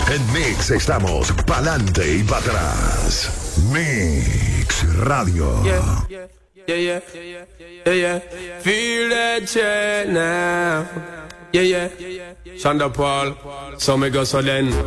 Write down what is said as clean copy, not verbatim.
En Mix estamos pa'lante y para atrás. Mix Radio. Yeah. Feel that shit now. Yeah. Shonda Paul, so me go so then.